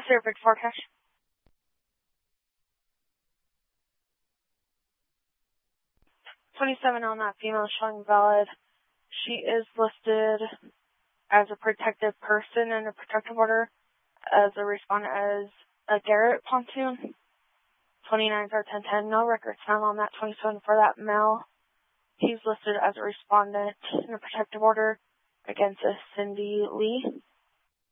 Fairfax forecast. $27 on that female showing valid. She is listed as a protected person in a protective order as a respondent as a Garrett pontoon. 29s are 1010. No records found on that 27 for that male. He's listed as a respondent in a protective order against a Cindy Lee.